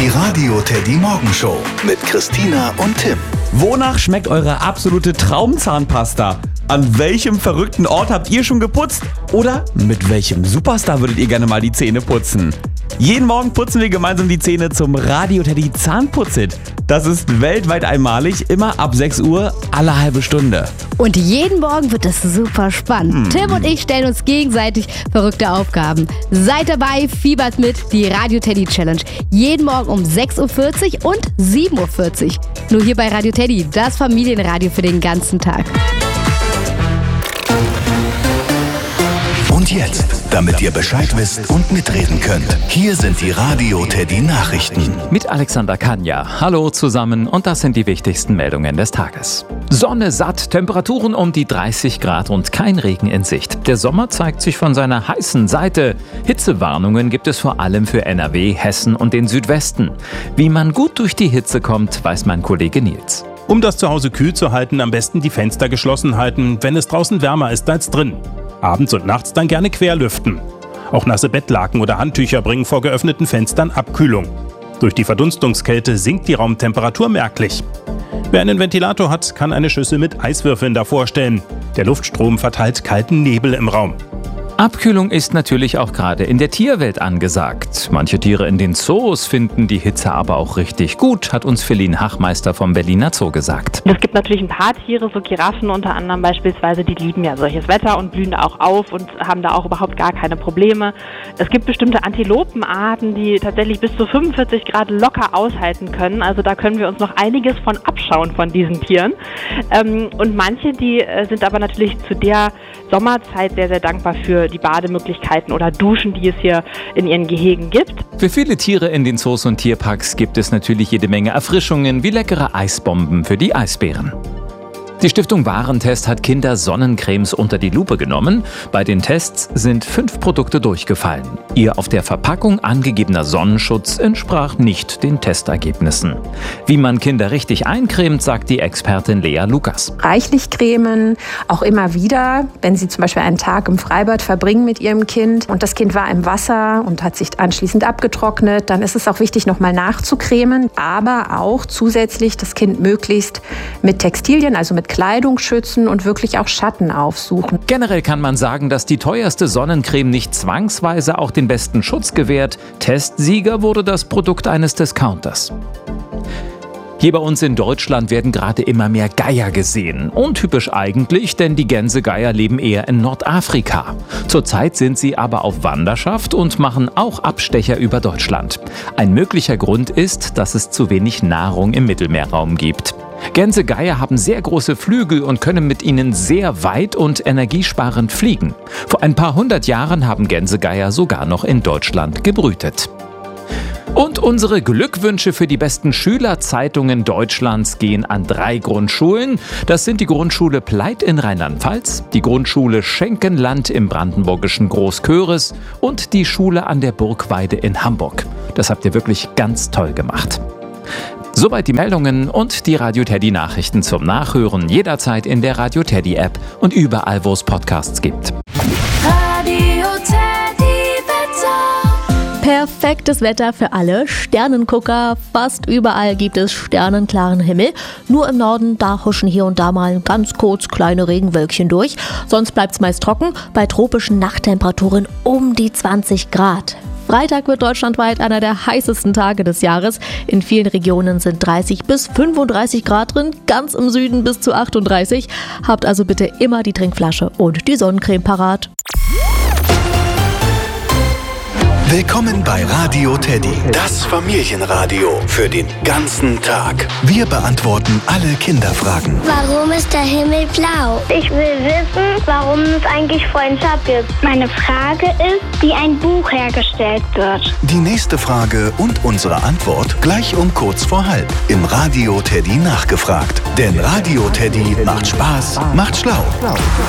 Die Radio Teddy Morgenshow mit Christina und Tim. Wonach schmeckt eure absolute Traumzahnpasta? An welchem verrückten Ort habt ihr schon geputzt? Oder mit welchem Superstar würdet ihr gerne mal die Zähne putzen? Jeden Morgen putzen wir gemeinsam die Zähne zum Radio Teddy Zahnputzit. Das ist weltweit einmalig, immer ab 6 Uhr, alle halbe Stunde. Und jeden Morgen wird es super spannend. Tim und ich stellen uns gegenseitig verrückte Aufgaben. Seid dabei, fiebert mit, die Radio Teddy Challenge. Jeden Morgen um 6.40 Uhr und 7.40 Uhr. Nur hier bei Radio Teddy, das Familienradio für den ganzen Tag. Und jetzt, damit ihr Bescheid wisst und mitreden könnt, hier sind die Radio Teddy Nachrichten. Mit Alexander Kanja. Hallo zusammen und das sind die wichtigsten Meldungen des Tages. Sonne satt, Temperaturen um die 30 Grad und kein Regen in Sicht. Der Sommer zeigt sich von seiner heißen Seite. Hitzewarnungen gibt es vor allem für NRW, Hessen und den Südwesten. Wie man gut durch die Hitze kommt, weiß mein Kollege Nils. Um das Zuhause kühl zu halten, am besten die Fenster geschlossen halten, wenn es draußen wärmer ist als drin. Abends und nachts dann gerne querlüften. Auch nasse Bettlaken oder Handtücher bringen vor geöffneten Fenstern Abkühlung. Durch die Verdunstungskälte sinkt die Raumtemperatur merklich. Wer einen Ventilator hat, kann eine Schüssel mit Eiswürfeln davor stellen. Der Luftstrom verteilt kalten Nebel im Raum. Abkühlung ist natürlich auch gerade in der Tierwelt angesagt. Manche Tiere in den Zoos finden die Hitze aber auch richtig gut, hat uns Feline Hachmeister vom Berliner Zoo gesagt. Es gibt natürlich ein paar Tiere, so Giraffen unter anderem beispielsweise, die lieben ja solches Wetter und blühen da auch auf und haben da auch überhaupt gar keine Probleme. Es gibt bestimmte Antilopenarten, die tatsächlich bis zu 45 Grad locker aushalten können. Also da können wir uns noch einiges von abschauen von diesen Tieren. Und manche, die sind aber natürlich zu der Sommerzeit sehr, sehr dankbar für die Bademöglichkeiten oder Duschen, die es hier in ihren Gehegen gibt. Für viele Tiere in den Zoos und Tierparks gibt es natürlich jede Menge Erfrischungen wie leckere Eisbomben für die Eisbären. Die Stiftung Warentest hat Kinder-Sonnencremes unter die Lupe genommen. Bei den Tests sind 5 Produkte durchgefallen. Ihr auf der Verpackung angegebener Sonnenschutz entsprach nicht den Testergebnissen. Wie man Kinder richtig eincremt, sagt die Expertin Lea Lukas. Reichlich cremen, auch immer wieder, wenn Sie zum Beispiel einen Tag im Freibad verbringen mit Ihrem Kind und das Kind war im Wasser und hat sich anschließend abgetrocknet, dann ist es auch wichtig, nochmal nachzucremen, aber auch zusätzlich das Kind möglichst mit Textilien, also mit Kleidung schützen und wirklich auch Schatten aufsuchen. Generell kann man sagen, dass die teuerste Sonnencreme nicht zwangsweise auch den besten Schutz gewährt. Testsieger wurde das Produkt eines Discounters. Hier bei uns in Deutschland werden gerade immer mehr Geier gesehen. Untypisch eigentlich, denn die Gänsegeier leben eher in Nordafrika. Zurzeit sind sie aber auf Wanderschaft und machen auch Abstecher über Deutschland. Ein möglicher Grund ist, dass es zu wenig Nahrung im Mittelmeerraum gibt. Gänsegeier haben sehr große Flügel und können mit ihnen sehr weit und energiesparend fliegen. Vor ein paar 100 Jahren haben Gänsegeier sogar noch in Deutschland gebrütet. Und unsere Glückwünsche für die besten Schülerzeitungen Deutschlands gehen an 3 Grundschulen. Das sind die Grundschule Pleit in Rheinland-Pfalz, die Grundschule Schenkenland im brandenburgischen Großköris und die Schule an der Burgweide in Hamburg. Das habt ihr wirklich ganz toll gemacht. Soweit die Meldungen und die Radio Teddy Nachrichten zum Nachhören jederzeit in der Radio Teddy App und überall, wo es Podcasts gibt. Radio Teddy Wetter. Perfektes Wetter für alle Sternengucker. Fast überall gibt es sternenklaren Himmel. Nur im Norden, da huschen hier und da mal ganz kurz kleine Regenwölkchen durch. Sonst bleibt es meist trocken, bei tropischen Nachttemperaturen um die 20 Grad. Freitag wird deutschlandweit einer der heißesten Tage des Jahres. In vielen Regionen sind 30 bis 35 Grad drin, ganz im Süden bis zu 38. Habt also bitte immer die Trinkflasche und die Sonnencreme parat. Willkommen bei Radio Teddy, das Familienradio für den ganzen Tag. Wir beantworten alle Kinderfragen. Warum ist der Himmel blau? Ich will wissen, warum es eigentlich Freundschaft gibt. Meine Frage ist, wie ein Buch hergestellt wird. Die nächste Frage und unsere Antwort gleich um kurz vor halb im Radio Teddy nachgefragt. Denn Radio Teddy macht Spaß, macht schlau.